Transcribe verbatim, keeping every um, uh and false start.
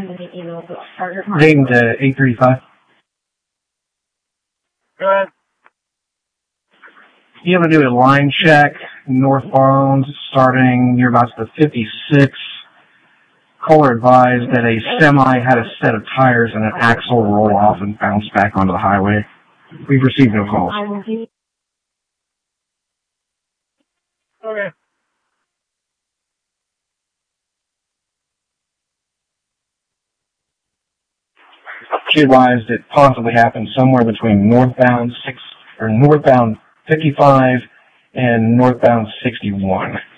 Dayton to eight thirty-five. Go ahead. You have to do a line check northbound starting near about the fifty-six. Caller advised that a semi had a set of tires and an axle roll off and bounce back onto the highway. We've received no calls. Okay. She advised it possibly happened somewhere between northbound six or northbound fifty-five and northbound sixty-one.